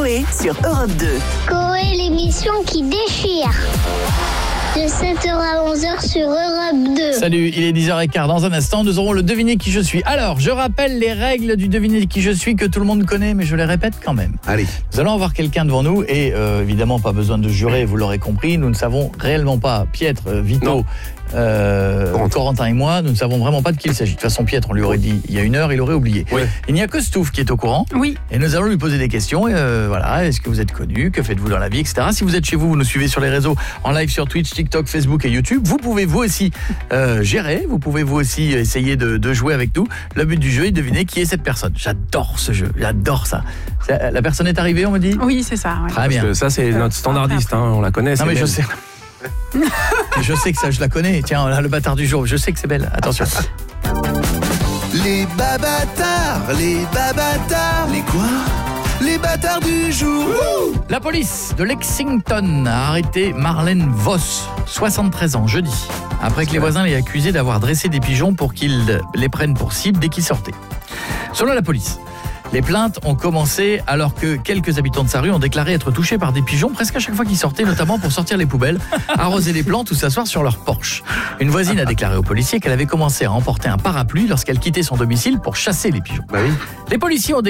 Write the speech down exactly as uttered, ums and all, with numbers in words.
Coé sur Europe deux. Coé, l'émission qui déchire. De sept heures à onze heures sur Europe deux. Salut, il est dix heures quinze. Dans un instant, nous aurons le Devinez qui je suis. Alors, je rappelle les règles du Devinez qui je suis que tout le monde connaît, mais je les répète quand même. Allez. Nous allons avoir quelqu'un devant nous et euh, évidemment, pas besoin de jurer, vous l'aurez compris. Nous ne savons réellement pas, Pietre, euh, Vito, euh, Corentin et moi, nous ne savons vraiment pas de qui il s'agit. De toute façon, Pietre, on lui aurait dit il y a une heure, il aurait oublié. Oui. Il n'y a que Stouff qui est au courant. Oui. Et nous allons lui poser des questions. Et euh, voilà, est-ce que vous êtes connu? Que faites-vous dans la vie, et cetera. Si vous êtes chez vous, vous nous suivez sur les réseaux, en live sur Twitch, TikTok, Facebook et YouTube. Vous pouvez vous aussi euh, gérer, vous pouvez vous aussi essayer de, de jouer avec nous. Le but du jeu est de deviner qui est cette personne. J'adore ce jeu, j'adore ça. ça. La personne est arrivée, on me dit? Oui, c'est ça. Ouais. Très bien. Parce que ça, c'est notre standardiste, hein, on la connaît. Non mais belle. je sais. Je sais que ça, je la connais. Tiens, là, le bâtard du jour, je sais que c'est belle. Attention. Les babatards, les babatards. Les quoi? Les bâtards du jour. La police de Lexington a arrêté Marlène Voss, soixante-treize ans, jeudi, après que les voisins l'aient accusé d'avoir dressé des pigeons pour qu'ils les prennent pour cible dès qu'ils sortaient. Selon la police, les plaintes ont commencé alors que quelques habitants de sa rue ont déclaré être touchés par des pigeons presque à chaque fois qu'ils sortaient, notamment pour sortir les poubelles, arroser les plantes ou s'asseoir sur leur porche. Une voisine a déclaré aux policiers qu'elle avait commencé à emporter un parapluie lorsqu'elle quittait son domicile pour chasser les pigeons. Bah oui. Les policiers ont